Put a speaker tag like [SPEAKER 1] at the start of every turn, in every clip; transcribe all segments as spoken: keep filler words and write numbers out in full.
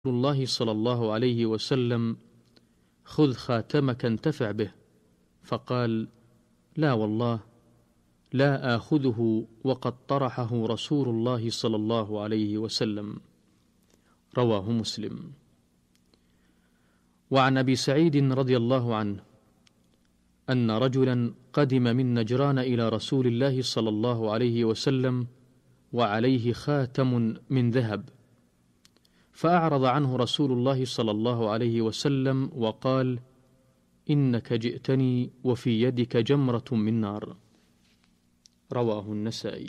[SPEAKER 1] الله صلى الله عليه وسلم: خذ خاتمك انتفع به. فقال: لا والله، لا آخذه وقد طرحه رسول الله صلى الله عليه وسلم. رواه مسلم. وعن أبي سعيد رضي الله عنه أن رجلا قدم من نجران إلى رسول الله صلى الله عليه وسلم وعليه خاتم من ذهب، فأعرض عنه رسول الله صلى الله عليه وسلم وقال: إنك جئتني وفي يدك جمرة من نار. رواه النسائي.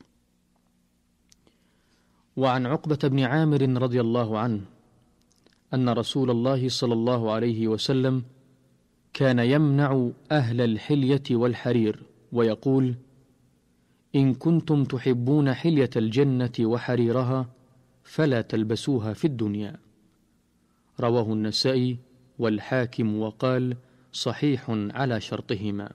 [SPEAKER 1] وعن عقبة بن عامر رضي الله عنه أن رسول الله صلى الله عليه وسلم كان يمنع أهل الحلية والحرير ويقول: إن كنتم تحبون حلية الجنة وحريرها فلا تلبسوها في الدنيا. رواه النسائي والحاكم وقال: صحيح على شرطهما.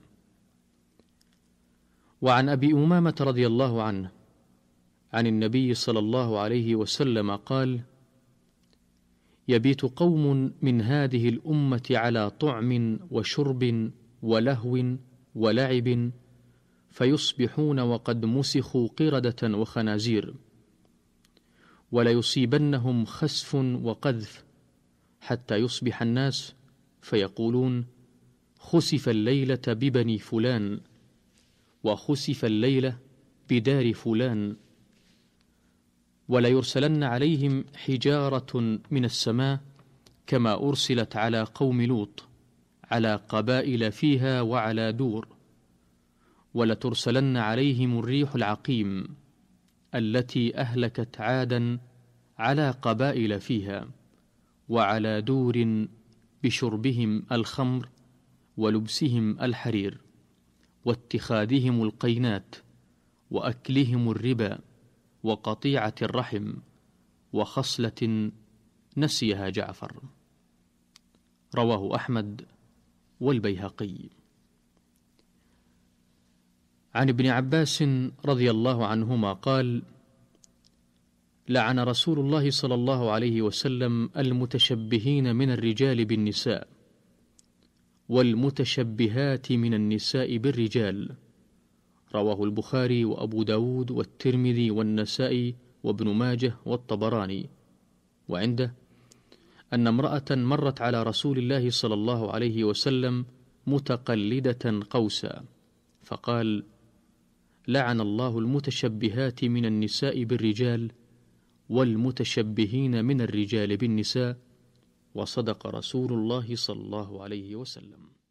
[SPEAKER 1] وعن أبي أمامة رضي الله عنه عن النبي صلى الله عليه وسلم قال: يبيت قوم من هذه الأمة على طعم وشرب ولهو ولعب، فيصبحون وقد مسخوا قردة وخنازير، وليصيبنهم خسف وقذف، حتى يصبح الناس فيقولون: خسف الليلة ببني فلان، وخسف الليلة بدار فلان، وليرسلن عليهم حجارة من السماء كما أرسلت على قوم لوط، على قبائل فيها وعلى دور، ولترسلن عليهم الريح العقيم التي أهلكت عادا، على قبائل فيها وعلى دور، بشربهم الخمر ولبسهم الحرير واتخاذهم القينات وأكلهم الربا وقطيعة الرحم، وخصلة نسيها جعفر. رواه أحمد والبيهقي. عن ابن عباس رضي الله عنهما قال: لعن رسول الله صلى الله عليه وسلم المتشبهين من الرجال بالنساء، والمتشبهات من النساء بالرجال. رواه البخاري وأبو داود والترمذي والنسائي وابن ماجه والطبراني. وعنده أن امرأة مرت على رسول الله صلى الله عليه وسلم متقلدة قوسا، فقال: لعن الله المتشبهات من النساء بالرجال والمتشبهين من الرجال بالنساء، وصدق رسول الله صلى الله عليه وسلم.